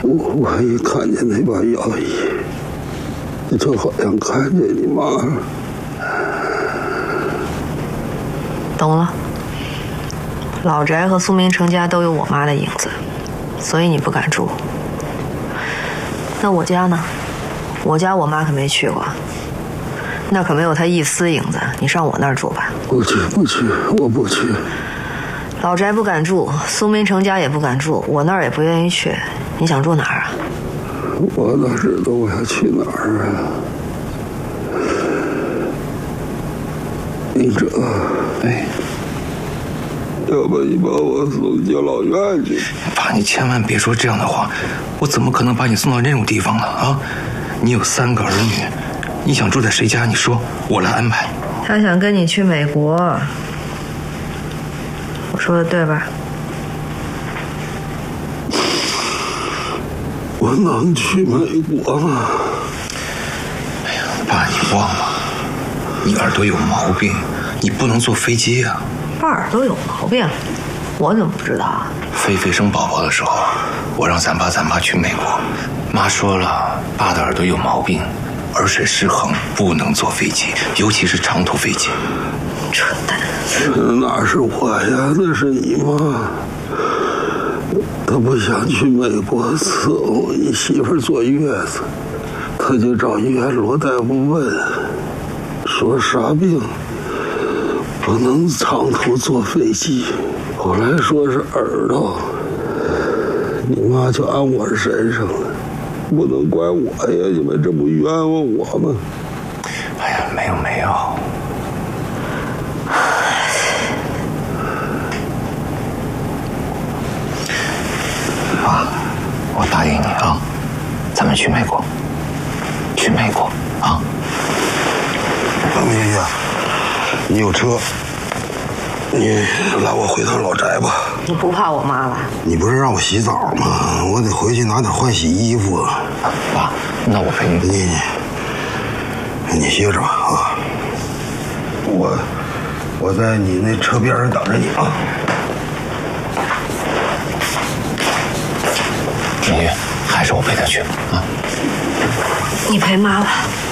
我一看见那把药衣，就好像看见你妈了。 懂了，老宅和苏明成家都有我妈的影子，所以你不敢住。那我家呢？我家我妈可没去过，那可没有她一丝影子。你上我那儿住吧。 不去，我不去。 老宅不敢住，苏明成家也不敢住，我那儿也不愿意去。你想住哪儿啊？ 我哪知道我要去哪儿啊？你这，要不你把我送敬老院去？ 爸，你千万别说这样的话，我怎么可能把你送到那种地方呢？啊，你有3个儿女，你想住在谁家？你说，我来安排。 他想跟你去美国，我说的对吧？ 我能去美国吗？ 哎呀，爸，你忘了，你耳朵有毛病，你不能坐飞机啊。 爸耳朵有毛病，我怎么不知道啊？ 菲菲生宝宝的时候，我让咱爸咱妈去美国，妈说了，爸的耳朵有毛病，耳水失衡，不能坐飞机，尤其是长途飞机。 扯淡！ 那是我呀，那是你妈。他不想去美国伺候你媳妇坐月子，他就找医院罗大夫问，说啥病不能长途坐飞机，后来说是耳朵，你妈就安我身上了，不能怪我呀，你们这不冤枉我吗？ 哎呀，没有。爸，我答应你啊，咱们去美国啊！ 王明呀，你有车，你拉我回趟老宅吧。 你不怕我妈吧？ 你不是让我洗澡吗？我得回去拿点换洗衣服。 爸，那我陪你。 你歇着吧啊！我在你那车边上等着你啊。 明月，还是我陪他去啊。 你陪妈吧。